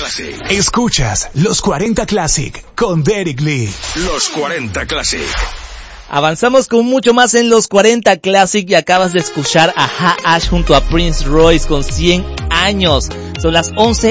Classic. Escuchas Los 40 Classic con Derek Lee. Los 40 Classic. Avanzamos con mucho más en Los 40 Classic y acabas de escuchar a Ha-Ash junto a Prince Royce con 100 años. Son las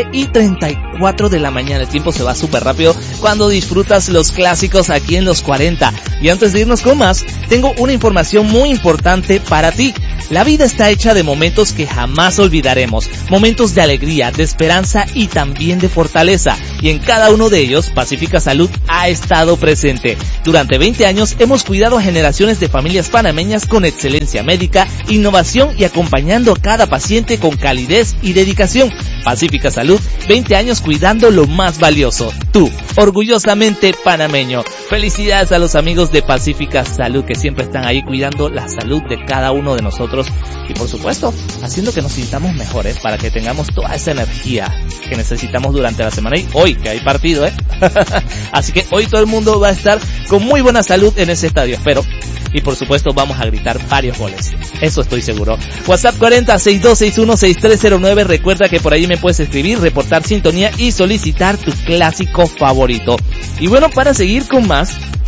11:34 de la mañana. El tiempo se va súper rápido cuando disfrutas los clásicos aquí en Los 40. Y antes de irnos con más, tengo una información muy importante para ti. La vida está hecha de momentos que jamás olvidaremos. Momentos de alegría, de esperanza y también de fortaleza. Y en cada uno de ellos, Pacífica Salud ha estado presente. Durante 20 años hemos cuidado a generaciones de familias panameñas con excelencia médica, innovación y acompañando a cada paciente con calidez y dedicación. Pacífica Salud, 20 años cuidando lo más valioso. Tú, orgullosamente panameño. Felicidades a los amigos de Pacífica Salud que siempre están ahí cuidando la salud de cada uno de nosotros y por supuesto haciendo que nos sintamos mejores para que tengamos toda esa energía que necesitamos durante la semana y hoy que hay partido, así que hoy todo el mundo va a estar con muy buena salud en ese estadio, espero. Y por supuesto vamos a gritar varios goles. Eso estoy seguro. WhatsApp 40-6261-6309. Recuerda que por ahí me puedes escribir, reportar sintonía y solicitar tu clásico favorito. Y bueno, para seguir con más,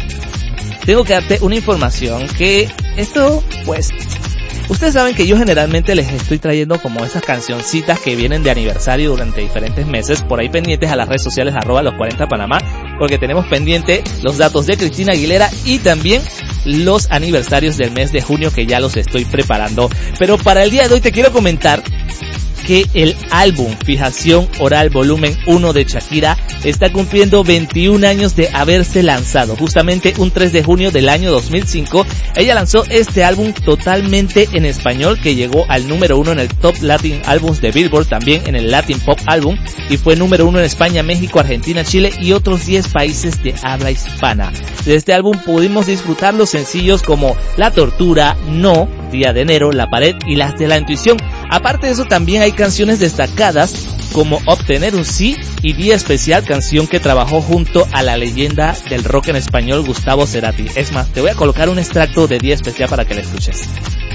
tengo que darte una información que esto, pues, ustedes saben que yo generalmente les estoy trayendo como esas cancioncitas que vienen de aniversario durante diferentes meses, por ahí pendientes a las redes sociales @los40panamá, porque tenemos pendiente los datos de Cristina Aguilera y también los aniversarios del mes de junio que ya los estoy preparando. Pero para el día de hoy te quiero comentar que el álbum Fijación Oral Volumen 1 de Shakira está cumpliendo 21 años de haberse lanzado. Justamente un 3 de junio del año 2005, ella lanzó este álbum totalmente en español que llegó al número 1 en el Top Latin Albums de Billboard, también en el Latin Pop Album, y fue número 1 en España, México, Argentina, Chile y otros 10 países de habla hispana. De este álbum pudimos disfrutar los sencillos como La Tortura, No, Día de Enero, La Pared y Las de la Intuición. Aparte de eso también hay canciones destacadas como Obtener un Sí y Día Especial, canción que trabajó junto a la leyenda del rock en español Gustavo Cerati. Es más, te voy a colocar un extracto de Día Especial para que la escuches.